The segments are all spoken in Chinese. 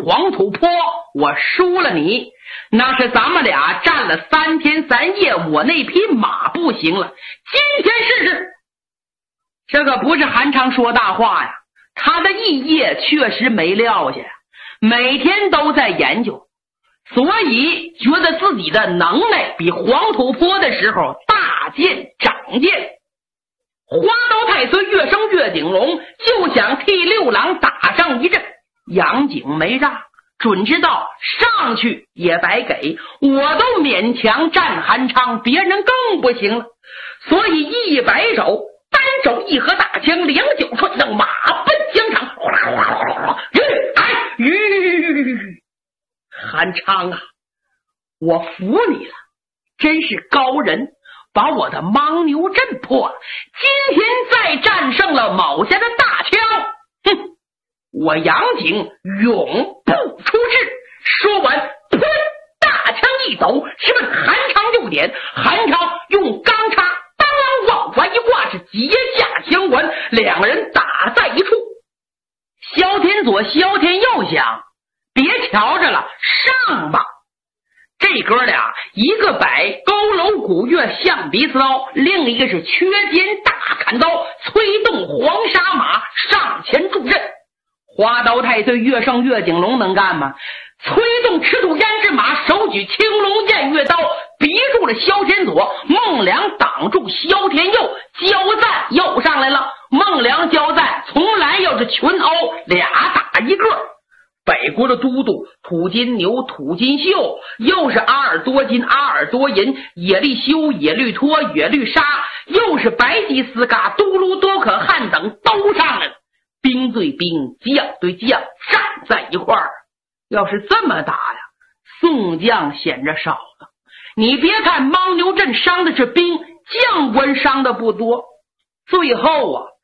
黄土坡，我输了你。那是咱们俩战了3天3夜，我那匹马不行了，今天试试。这个不是韩昌说大话呀，他的异业确实没撂下呀，每天都在研究，所以觉得自己的能耐比黄土坡的时候大见长见。花刀太岁越升越顶龙，就想替六郎打上一阵，杨景没让，准知道上去也白给，我都勉强战韩昌，别人更不行了，所以一摆手，单手一合大枪，2脚踹蹬，马奔疆场，韩昌啊，我服你了，真是高人，把我的牦牛阵破了，今天再战胜了卯下的大枪，哼，我杨景永不出世。说完，噗，大枪一抖，直奔韩昌右点。韩昌用钢叉当啷往怀一挂，是结下相关，两个人打在一处。萧天左萧天右想，别瞧着了，上吧。这哥俩一个摆佝偻古月象鼻子刀，另一个是缺肩大砍刀，催动黄沙马上前助阵。花刀太岁越胜越景龙能干吗？催动赤兔胭脂马，手举青龙偃月刀，逼住了萧天左，孟良挡住萧天右，交战又上来了。孟良交战从来要是群殴，俩打一个。北国的都督土金牛土金秀，又是阿尔多金阿尔多银，野利修野律托野律沙，又是白吉斯嘎都卢多可汗等都上来了，兵对兵，将对将，站在一块儿。要是这么打呀，宋将显着少了。你别看牦牛阵伤的是兵，将官伤的不多。最后啊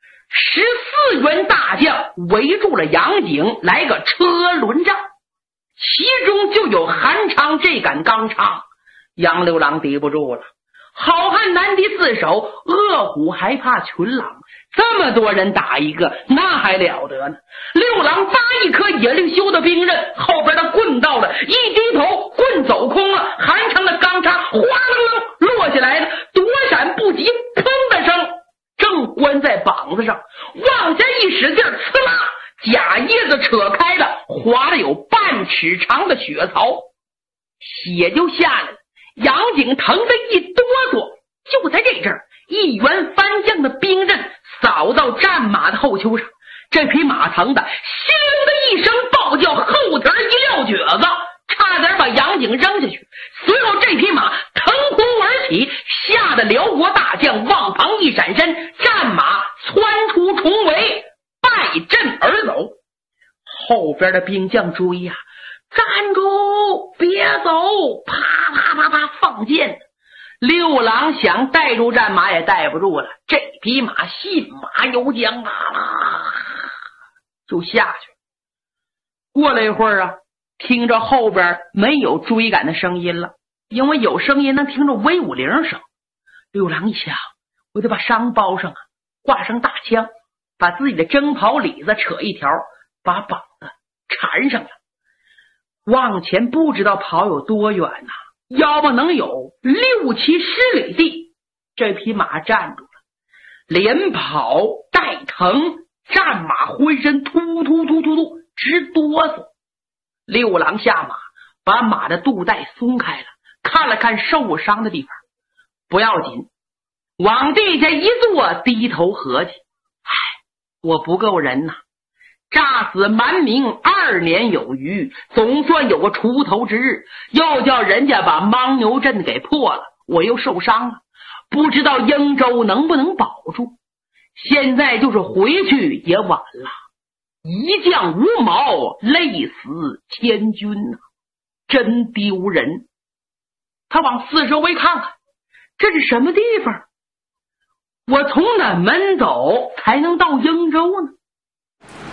，14员大将围住了杨景，来个车轮战，其中就有韩昌这杆钢叉。杨六郎敌不住了，好汉难敌四手，恶虎还怕群狼，这么多人打一个，那还了得呢。六郎扎一颗野律修的兵刃，后边的棍到了，一低头，棍走空了，韩昌的钢叉哗楞楞落下来了，躲闪不及，砰的声正关在膀子上，往下一使劲，呲啦，假叶子扯开了，划了有半尺长的血槽，血就下来了。杨景疼得一哆嗦，就在这阵儿，一员翻将的兵刃扫到战马的后丘上，这匹马疼的腥的一声暴叫，后腿一撂蹶子，差点把杨景扔下去。随后这匹马腾空而起，吓得辽国大将往旁一闪身，战马窜出重围，败阵而走。后边的兵将注意啊，站住，别走，啪啪啪啪放箭。六郎想带住战马也带不住了，这匹马信马由缰啊，就下去。过了一会儿啊，听着后边没有追赶的声音了，因为有声音能听着威武铃声。六郎一想，我得把伤包上啊，挂上大枪，把自己的征袍里子扯一条，把膀子缠上了。往前不知道跑有多远呐，要不能有6、7、10里地。这匹马站住了，连跑带疼，战马浑身突突突突突直哆嗦。六郎下马，把马的肚带松开了，看了看受伤的地方，不要紧，往地下一坐，低头合计，我不够人呐，诈死蛮民2年有余，总算有个出头之日，又叫人家把牦牛阵给破了，我又受伤了，不知道英州能不能保住。现在就是回去也晚了，一将无毛，累死千军啊，真丢人。他往四周围看看，这是什么地方？我从哪门走才能到英州呢？